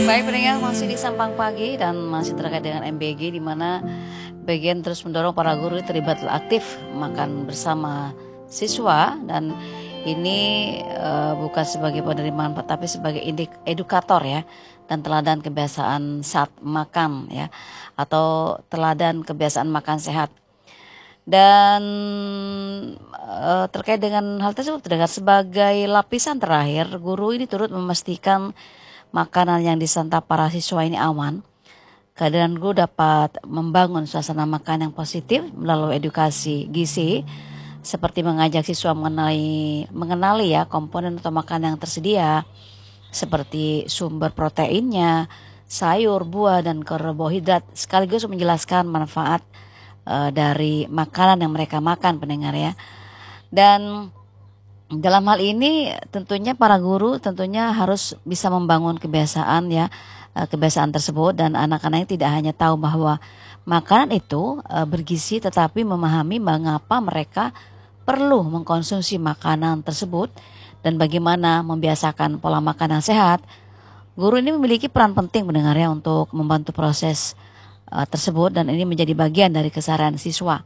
Baik pendengar, masih di Sampang Pagi dan masih terkait dengan MBG, di mana bagian terus mendorong para guru terlibat aktif makan bersama siswa, dan ini bukan sebagai penerimaan tapi sebagai edukator ya, dan teladan kebiasaan saat makan ya, atau teladan kebiasaan makan sehat. Dan terkait dengan hal tersebut, terdengar sebagai lapisan terakhir, guru ini turut memastikan makanan yang disantap para siswa ini aman. Kehadiran guru dapat membangun suasana makan yang positif melalui edukasi gizi, seperti mengajak siswa mengenali ya komponen atau makanan yang tersedia, seperti sumber proteinnya, sayur, buah, dan karbohidrat, sekaligus menjelaskan manfaat dari makanan yang mereka makan, pendengar ya. Dan dalam hal ini tentunya para guru tentunya harus bisa membangun kebiasaan ya, kebiasaan tersebut, dan anak-anak tidak hanya tahu bahwa makanan itu bergizi, tetapi memahami mengapa mereka perlu mengkonsumsi makanan tersebut dan bagaimana membiasakan pola makan yang sehat. Guru ini memiliki peran penting, mendengar ya, untuk membantu proses tersebut, dan ini menjadi bagian dari keseharian siswa.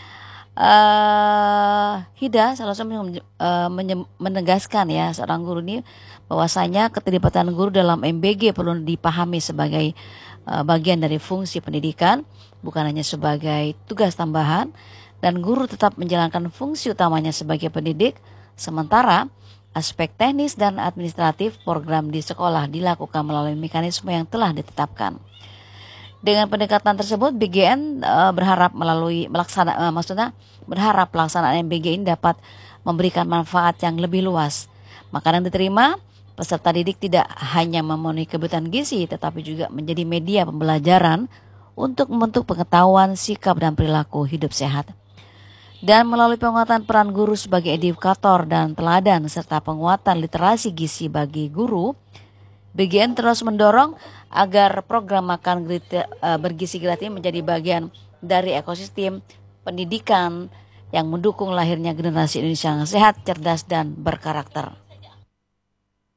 Hida selalu menegaskan ya, seorang guru ini, bahwasanya keterlibatan guru dalam MBG perlu dipahami sebagai bagian dari fungsi pendidikan, bukan hanya sebagai tugas tambahan, dan guru tetap menjalankan fungsi utamanya sebagai pendidik, sementara aspek teknis dan administratif program di sekolah dilakukan melalui mekanisme yang telah ditetapkan. Dengan pendekatan tersebut, BGN berharap pelaksanaan MBG ini dapat memberikan manfaat yang lebih luas. Makanan diterima peserta didik tidak hanya memenuhi kebutuhan gizi, tetapi juga menjadi media pembelajaran untuk membentuk pengetahuan, sikap, dan perilaku hidup sehat. Dan melalui penguatan peran guru sebagai edukator dan teladan, serta penguatan literasi gizi bagi guru, BGN terus mendorong agar program makan bergizi gratis menjadi bagian dari ekosistem pendidikan yang mendukung lahirnya generasi Indonesia yang sehat, cerdas, dan berkarakter.